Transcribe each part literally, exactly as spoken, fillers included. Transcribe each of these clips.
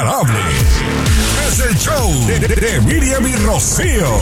imparable. Es el show de, de, de Miriam y Rocío.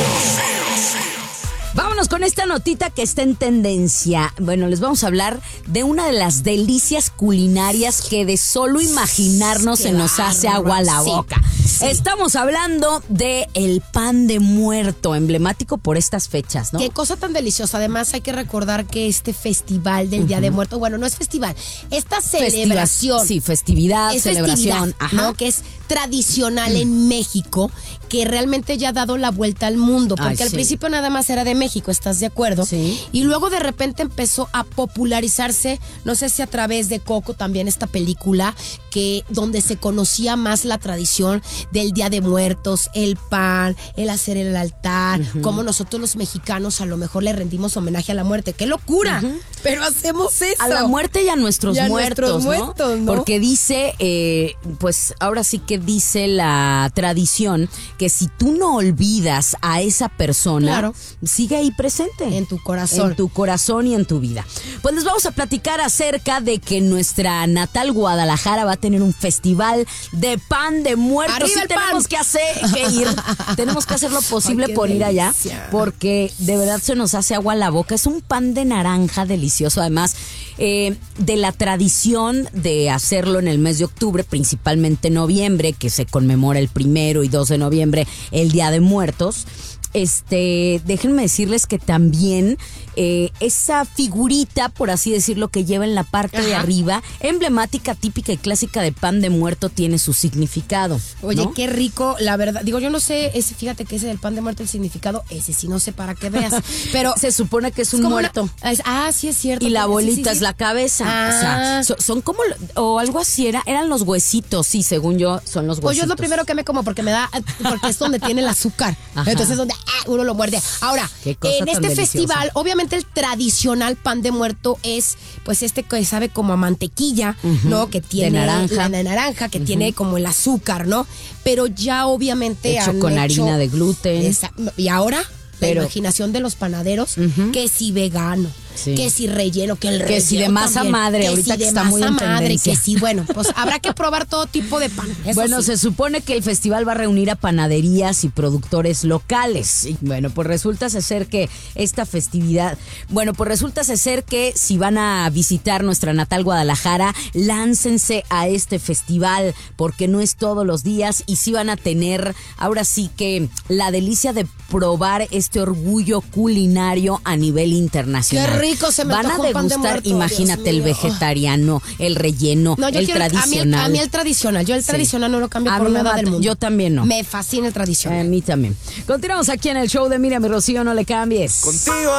Vámonos con esta notita que está en tendencia. Bueno, les vamos a hablar de una de las delicias culinarias que de solo imaginarnos se nos hace agua a la Sí, boca. sí. Estamos hablando de el pan de muerto, emblemático por estas fechas, ¿no? Qué cosa tan deliciosa. Además, hay que recordar que este festival del Día de Muertos, bueno, no es festival, esta celebración. Festivas, sí, festividad, es celebración. festividad, ¿no? Que es tradicional mm. en México, que realmente ya ha dado la vuelta al mundo, porque Ay, al sí. principio nada más era de México, ¿estás de acuerdo? Sí. Y luego de repente empezó a popularizarse, no sé si a través de Coco también esta película, que donde se conocía más la tradición del Día de Muertos, el pan, el hacer el altar, uh-huh. como nosotros los mexicanos a lo mejor le rendimos homenaje a la muerte. ¡Qué locura! Uh-huh. Pero hacemos eso. A la muerte y a nuestros y a muertos, nuestros ¿no? muertos, ¿no? Porque dice, eh, pues ahora sí que dice la tradición que si tú no olvidas a esa persona, claro. sigue ahí presente. En tu corazón. En tu corazón y en tu vida. Pues les vamos a platicar acerca de que nuestra natal Guadalajara va a tener un festival de pan de muertos. ¡Arriba Sí, el tenemos pan! que hacer, que ir, tenemos que hacer lo posible Ay, por ir allá, delicia. porque de verdad se nos hace agua a la boca. Es un pan de naranja delicioso, además eh, de la tradición de hacerlo en el mes de octubre, principalmente noviembre, que se conmemora el primero y dos de noviembre, el Día de Muertos. Este, déjenme decirles que también eh, esa figurita, por así decirlo, que lleva en la parte Ajá. de arriba, emblemática, típica y clásica de pan de muerto, tiene su significado. Oye, ¿no? qué rico, la verdad. Digo, yo no sé, ese, fíjate que ese del pan de muerto, el significado, ese sí no sé para qué veas. Pero se supone que es un muerto. Una, es, ah, sí es cierto. Y la bolita sí, sí, sí. es la cabeza. Ah. O sea, son, son como, o algo así, era, eran los huesitos, sí, según yo, son los huesitos. Pues yo es lo primero que me como porque me da, porque es donde tiene el azúcar. Ajá. Entonces es donde ah, uno lo muerde. Ahora, en este deliciosa. festival, obviamente el tradicional pan de muerto es, pues este que sabe como a mantequilla, uh-huh. ¿no? Que tiene de naranja, la de naranja que uh-huh. tiene como el azúcar, ¿no? Pero ya obviamente hecho han con hecho, harina de gluten. Esa, y ahora Pero, la imaginación de los panaderos, uh-huh. que si vegano. Sí. Que si relleno, que el relleno que si de masa también, madre, que ahorita si que de está masa muy en madre, tendencia. que sí, bueno, pues habrá que probar todo tipo de pan. Eso bueno, sí. se supone que el festival va a reunir a panaderías y productores locales. Y bueno, pues resulta ser que esta festividad, bueno, pues resulta ser que si van a visitar nuestra natal Guadalajara, láncense a este festival, porque no es todos los días y sí van a tener, ahora sí que la delicia de probar este orgullo culinario a nivel internacional. Qué rico se me van a degustar, de imagínate, el vegetariano, el relleno, no, yo el quiero, tradicional. A mí, a mí el tradicional, yo el sí. tradicional no lo cambio a por nada mata, del mundo. Yo también no. Me fascina el tradicional. A mí también. Continuamos aquí en el show de Miriam y Rocío, no le cambies. Contigo.